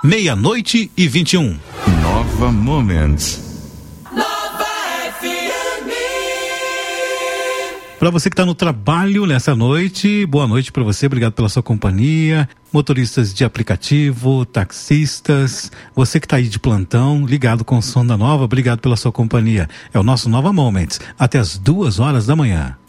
00:21. Nova Moments. Para você que está no trabalho nessa noite, boa noite para você, obrigado pela sua companhia. Motoristas de aplicativo, taxistas, você que está aí de plantão, ligado com o som da Nova, obrigado pela sua companhia. É o nosso Nova Moments, até as 2h da manhã.